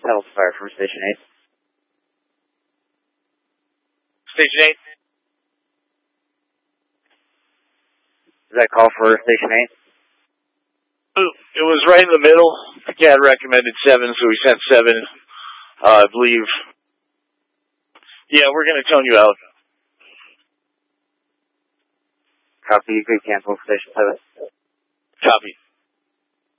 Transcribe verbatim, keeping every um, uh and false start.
Pedal fire from Station eight. Station eight. Is that call for Station eight? It was right in the middle. The cat recommended seven, so we sent seven. Uh, I believe. Yeah, we're going to tone you out. Copy, you could cancel Station seven. Copy.